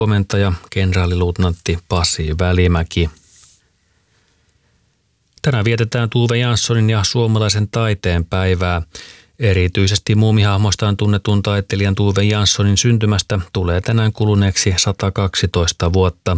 komentaja kenraaliluutnantti Pasi Välimäki. Tänään vietetään Tove Janssonin ja suomalaisen taiteen päivää. Erityisesti muumihahmostaan tunnetun taiteilijan Tove Janssonin syntymästä tulee tänään kuluneeksi 112 vuotta.